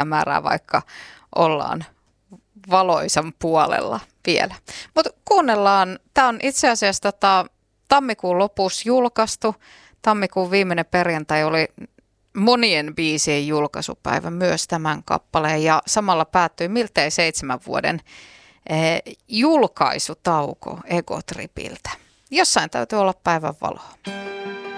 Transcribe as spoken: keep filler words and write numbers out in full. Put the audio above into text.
hämärää, vaikka ollaan valoisan puolella vielä. Mutta kuunnellaan, tämä on itse asiassa tota, tammikuun lopussa julkaistu. Tammikuun viimeinen perjantai oli monien biisien julkaisupäivä myös tämän kappaleen ja samalla päättyi miltei seitsemän vuoden eh, julkaisutauko Egotripiltä. Jossain täytyy olla päivän valoa.